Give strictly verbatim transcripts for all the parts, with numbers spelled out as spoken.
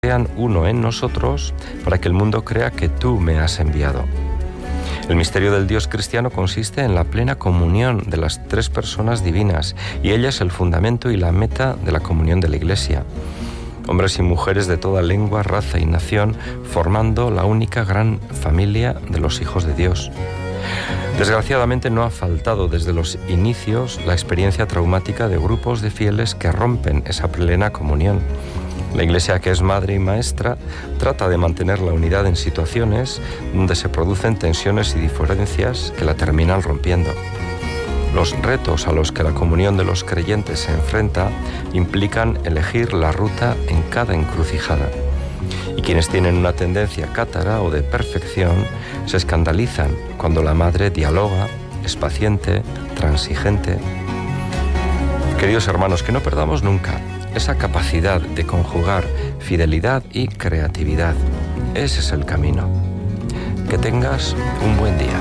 sean uno en nosotros, para que el mundo crea que tú me has enviado. El misterio del Dios cristiano consiste en la plena comunión de las tres personas divinas, y ella es el fundamento y la meta de la comunión de la Iglesia. Hombres y mujeres de toda lengua, raza y nación, formando la única gran familia de los hijos de Dios. Desgraciadamente no ha faltado desde los inicios la experiencia traumática de grupos de fieles que rompen esa plena comunión. La Iglesia, que es madre y maestra, trata de mantener la unidad en situaciones donde se producen tensiones y diferencias que la terminan rompiendo. Los retos a los que la comunión de los creyentes se enfrenta implican elegir la ruta en cada encrucijada. Y quienes tienen una tendencia cátara o de perfección se escandalizan cuando la madre dialoga, es paciente, transigente. Queridos hermanos, que no perdamos nunca esa capacidad de conjugar fidelidad y creatividad. Ese es el camino. Que tengas un buen día.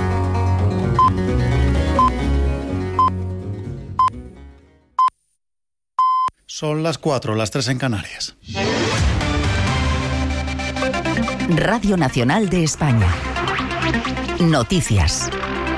Son las cuatro, las tres en Canarias. Radio Nacional de España. Noticias.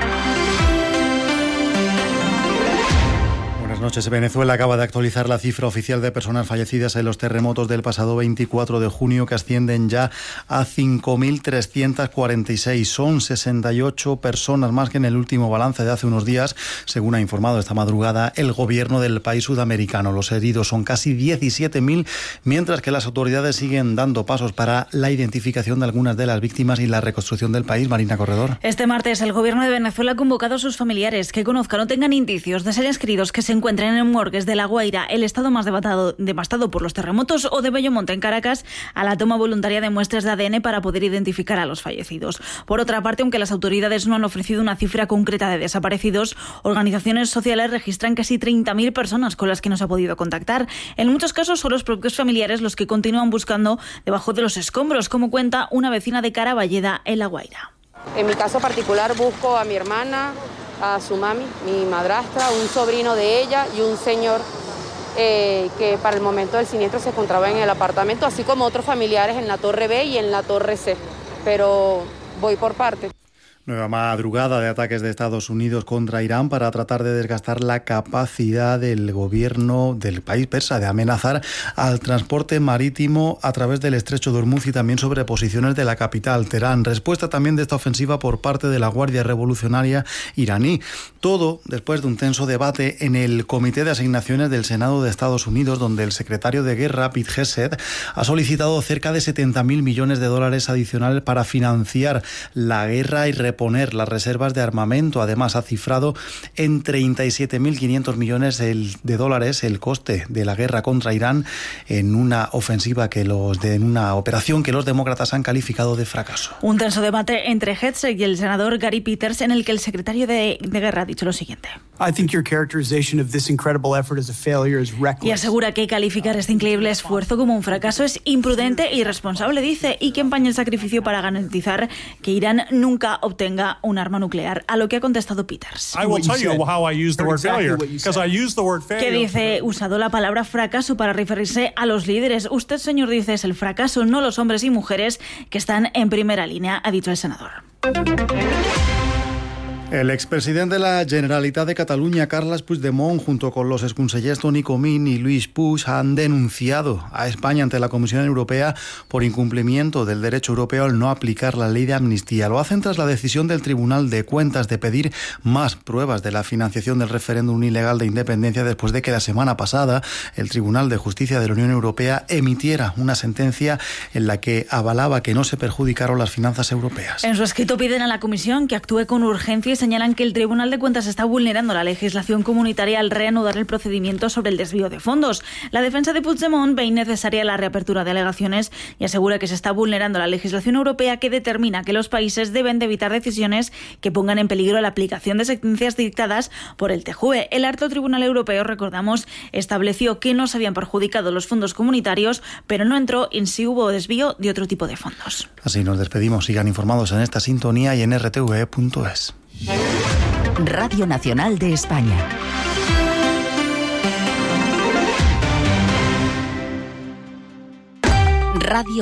Buenas noches. Venezuela acaba de actualizar la cifra oficial de personas fallecidas en los terremotos del pasado veinticuatro de junio, que ascienden ya a cinco mil trescientas cuarenta y seis. Son sesenta y ocho personas más que en el último balance de hace unos días, según ha informado esta madrugada el gobierno del país sudamericano. Los heridos son casi diecisiete mil, mientras que las autoridades siguen dando pasos para la identificación de algunas de las víctimas y la reconstrucción del país. Marina Corredor. Este martes el gobierno de Venezuela ha convocado a sus familiares que conozcan o tengan indicios de seres queridos que se encuentren en morgues de La Guaira, el estado más devastado, devastado por los terremotos, o de Bellomonte, en Caracas, a la toma voluntaria de muestras de A D N para poder identificar a los fallecidos. Por otra parte, aunque las autoridades no han ofrecido una cifra concreta de desaparecidos, organizaciones sociales registran casi treinta mil personas con las que no se ha podido contactar. En muchos casos son los propios familiares los que continúan buscando debajo de los escombros, como cuenta una vecina de Caraballeda, en La Guaira. En mi caso particular busco a mi hermana, a su mami, mi madrastra, un sobrino de ella y un señor eh, que para el momento del siniestro se encontraba en el apartamento, así como otros familiares en la Torre B y en la Torre C, pero voy por partes. Nueva madrugada de ataques de Estados Unidos contra Irán para tratar de desgastar la capacidad del gobierno del país persa de amenazar al transporte marítimo a través del estrecho de Hormuz y también sobre posiciones de la capital, Teherán. Respuesta también de esta ofensiva por parte de la Guardia Revolucionaria iraní. Todo después de un tenso debate en el Comité de Asignaciones del Senado de Estados Unidos, donde el secretario de Guerra, Pete Hegseth, ha solicitado cerca de setenta mil millones de dólares adicionales para financiar la guerra y reponer las reservas de armamento. Además, ha cifrado en treinta y siete mil quinientos millones de dólares el coste de la guerra contra Irán en una ofensiva que los de en una operación que los demócratas han calificado de fracaso. Un tenso debate entre Hegseth y el senador Gary Peters, en el que el secretario de, de Guerra ha dicho lo siguiente. Y asegura que calificar este increíble esfuerzo como un fracaso es imprudente e irresponsable, dice, y que empaña el sacrificio para garantizar que Irán nunca obtenga un arma nuclear, a lo que ha contestado Peters. Que dice, usado la palabra fracaso para referirse a los líderes. Usted, señor, dice, es el fracaso, no los hombres y mujeres que están en primera línea, ha dicho el senador. El expresidente de la Generalitat de Cataluña, Carles Puigdemont, junto con los exconsellers Toni Comín y Luis Puig, han denunciado a España ante la Comisión Europea por incumplimiento del derecho europeo al no aplicar la ley de amnistía. Lo hacen tras la decisión del Tribunal de Cuentas de pedir más pruebas de la financiación del referéndum ilegal de independencia, después de que la semana pasada el Tribunal de Justicia de la Unión Europea emitiera una sentencia en la que avalaba que no se perjudicaron las finanzas europeas. En su escrito piden a la Comisión que actúe con urgencia y señalan que el Tribunal de Cuentas está vulnerando la legislación comunitaria al reanudar el procedimiento sobre el desvío de fondos. La defensa de Puigdemont ve innecesaria la reapertura de alegaciones y asegura que se está vulnerando la legislación europea, que determina que los países deben de evitar decisiones que pongan en peligro la aplicación de sentencias dictadas por el T J U E. El alto Tribunal Europeo, recordamos, estableció que no se habían perjudicado los fondos comunitarios, pero no entró en si hubo desvío de otro tipo de fondos. Así nos despedimos. Sigan informados en esta sintonía y en r t v e punto es. Radio Nacional de España. Radio